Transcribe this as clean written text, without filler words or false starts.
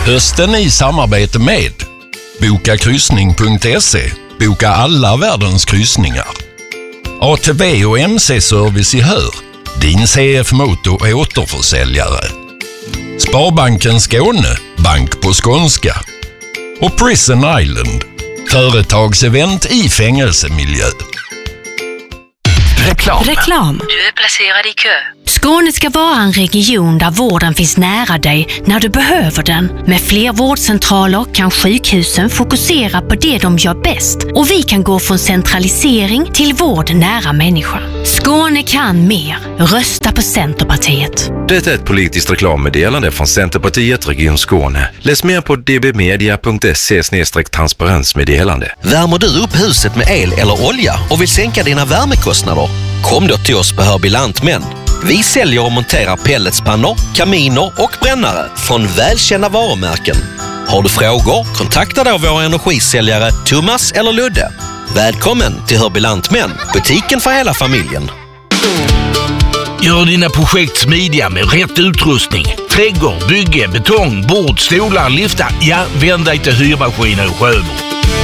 Hösten i samarbete med bokakryssning.se. Boka alla världens kryssningar. ATV och MC-service i Hör. Din CF-moto återförsäljare. Sparbanken Skåne. Bank på skånska. Och Prison Island. Företagsevent i fängelsemiljö. Reklam. Du är placerad i kö. Skåne ska vara en region där vården finns nära dig när du behöver den. Med fler vårdcentraler kan sjukhusen fokusera på det de gör bäst och vi kan gå från centralisering till vård nära människa. Skåne kan mer. Rösta på Centerpartiet. Det är ett politiskt reklammeddelande från Centerpartiet Region Skåne. Läs mer på dbmedia.se/transparensmeddelande. Värmer du upp huset med el eller olja och vill sänka dina värmekostnader? Kom då till oss på Hörby Lantmän. Vi säljer och monterar pelletspannor, kaminer och brännare från välkända varumärken. Har du frågor, kontakta då våra energisäljare Thomas eller Ludde. Välkommen till Hörby Lantmän, butiken för hela familjen. Gör dina projekt smidiga med rätt utrustning. Trädgård, bygge, betong, bord, stolar, liftar. Ja, vänd dig till Hyrmaskiner i Sjöbo.